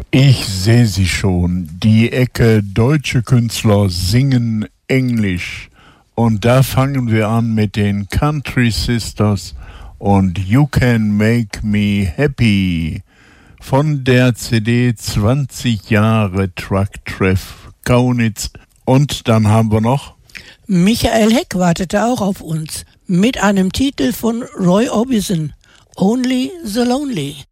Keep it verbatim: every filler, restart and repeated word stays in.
Ich sehe sie schon. Die Ecke deutsche Künstler singen Englisch. Und da fangen wir an mit den Country Sisters und You Can Make Me Happy von der C D zwanzig Jahre Truck-Treff Kaunitz. Und dann haben wir noch Michael Heck wartete auch auf uns mit einem Titel von Roy Orbison, Only the Lonely.